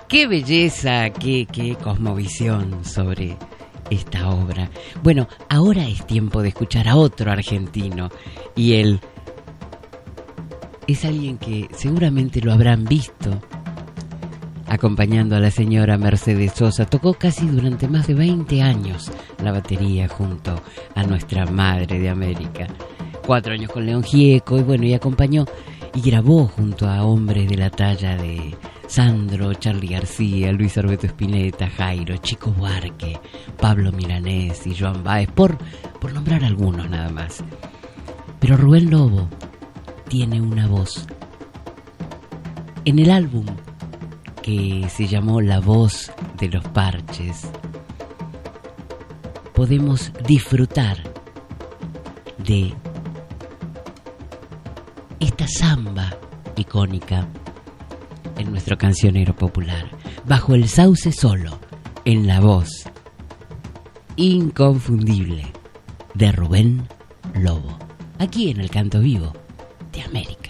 Qué belleza, qué cosmovisión sobre esta obra. Bueno, ahora es tiempo de escuchar a otro argentino, y él es alguien que seguramente lo habrán visto acompañando a la señora Mercedes Sosa. Tocó casi durante más de 20 años la batería junto a nuestra madre de América. 4 años con León Gieco, y bueno, y acompañó y grabó junto a hombres de la talla de Sandro, Charly García, Luis Alberto Spinetta, Jairo, Chico Buarque, Pablo Milanés y Joan Baez, por nombrar algunos nada más. Pero Rubén Lobo tiene una voz. En el álbum que se llamó La Voz de los Parches, podemos disfrutar de esta samba icónica en nuestro cancionero popular, Bajo el Sauce Solo, en la voz inconfundible de Rubén Lobo, aquí en el Canto Vivo de América.